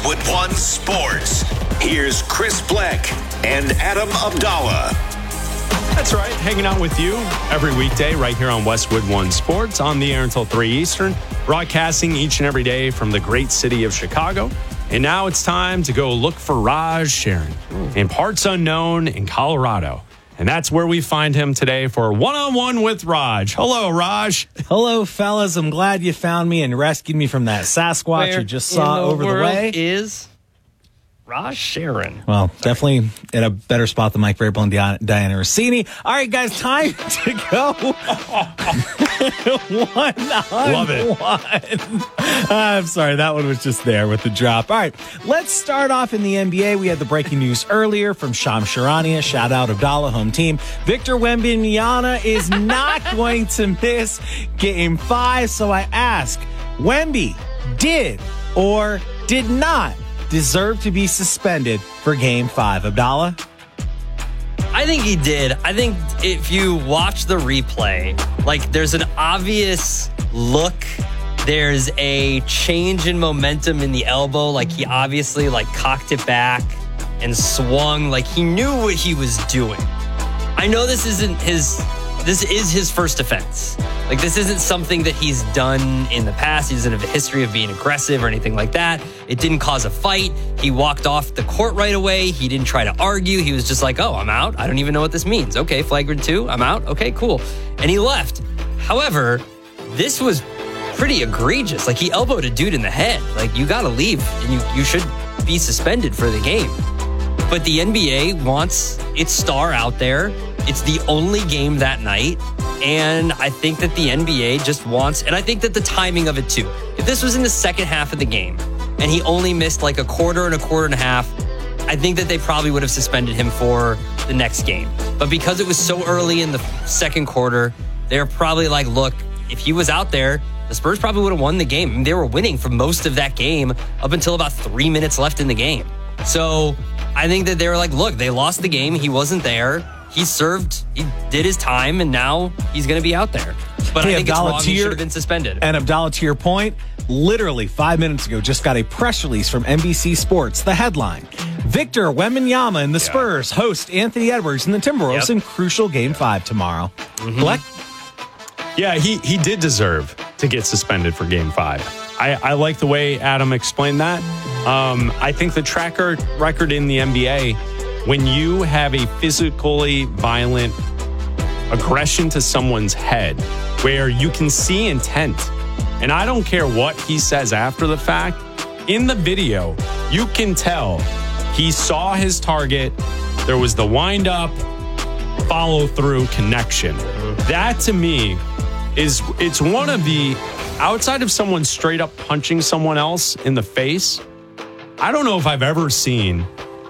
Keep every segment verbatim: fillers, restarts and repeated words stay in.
Westwood One Sports. Here's Chris Bleck and Adam Abdallah. That's right, hanging out with you every weekday right here on Westwood One Sports on the air until three Eastern, broadcasting each and every day from the great city of Chicago. And now it's time to go look for Raj Sharon in parts unknown in Colorado. And that's where we find him today for one-on-one with Raj. Hello, Raj. Hello, fellas. I'm glad you found me and rescued me from that Sasquatch Where you just saw the over the way. Is Raj Sharon. Well, definitely in a better spot than Mike Vrabel and Diana, Diana Rossini. All right, guys, time to go. one on Love it. one. I'm sorry, that one was just there with the drop. All right, let's start off in the N B A. We had the breaking news earlier from Shams Charania. Shout out Abdallah, home team. Victor Wembanyama is not going to miss Game five. So I ask, Wemby did or did not deserve to be suspended for Game five? Abdallah? I think he did. I think if you watch the replay, like there's an obvious look. There's a change in momentum in the elbow. Like he obviously like cocked it back and swung. Like he knew what he was doing. I know this isn't his, this is his first offense. Like this isn't something that he's done in the past. He doesn't have a history of being aggressive or anything like that. It didn't cause a fight. He walked off the court right away. He didn't try to argue. He was just like, oh, I'm out. I don't even know what this means. Okay, flagrant two, I'm out. Okay, cool. And he left. However, this was pretty egregious. Like he elbowed a dude in the head. Like you got to leave and you, you should be suspended for the game. But the N B A wants its star out there. It's the only game that night. And I think that the N B A just wants, and I think that the timing of it too. If this was in the second half of the game and he only missed like a quarter and a quarter and a half, I think that they probably would have suspended him for the next game. But because it was so early in the second quarter, they're probably like, look, if he was out there, the Spurs probably would have won the game. I mean, they were winning for most of that game up until about three minutes left in the game. So I think that they were like, look, they lost the game. He wasn't there. He served, he did his time, and now he's going to be out there. But Hey, I think Abdallah, it's wrong. to He your- should have been suspended. And Abdallah, to your point, literally five minutes ago, just got a press release from N B C Sports. The headline, Victor Wembanyama and the Spurs host Anthony Edwards and the Timberwolves Yep. in crucial Game five tomorrow. Mm-hmm. Black? Yeah, he, he did deserve to get suspended for Game five. I, I like the way Adam explained that. Um, I think the tracker record in the N B A, when you have a physically violent aggression to someone's head where you can see intent, and I don't care what he says after the fact, in the video, you can tell he saw his target. There was the wind up, follow through connection. That to me is, it's one of the, outside of someone straight up punching someone else in the face, I don't know if I've ever seen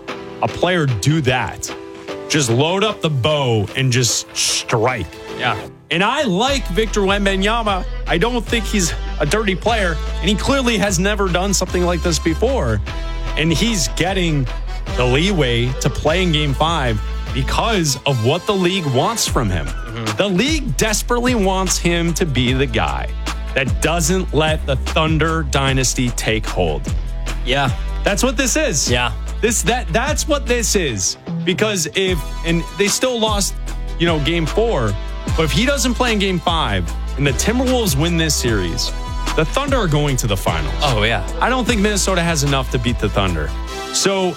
a player do that. Just load up the bow and just strike. Yeah. And I like Victor Wembanyama. I don't think he's a dirty player, and he clearly has never done something like this before. And he's getting the leeway to play in Game five because of what the league wants from him. Mm-hmm. The league desperately wants him to be the guy that doesn't let the Thunder dynasty take hold. Yeah. That's what this is. Yeah. This that that's what this is. Because if and they still lost, you know, game four, but if he doesn't play in game five and the Timberwolves win this series, the Thunder are going to the finals. Oh, yeah. I don't think Minnesota has enough to beat the Thunder. So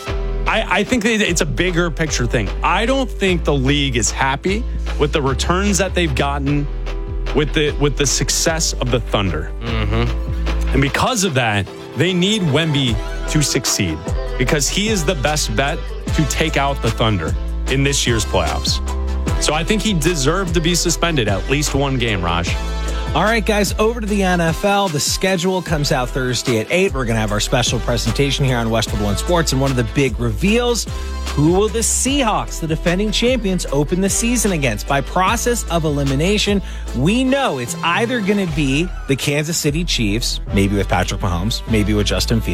I, I think that it's a bigger picture thing. I don't think the league is happy with the returns that they've gotten with the with the success of the Thunder. Mm-hmm. And because of that, they need Wemby to succeed because he is the best bet to take out the Thunder in this year's playoffs. So I think he deserved to be suspended at least one game, Raj. All right, guys, over to the N F L. The schedule comes out Thursday at eight. We're going to have our special presentation here on Westwood One Sports. And one of the big reveals, who will the Seahawks, the defending champions, open the season against? By process of elimination, we know it's either going to be the Kansas City Chiefs, maybe with Patrick Mahomes, maybe with Justin Fields,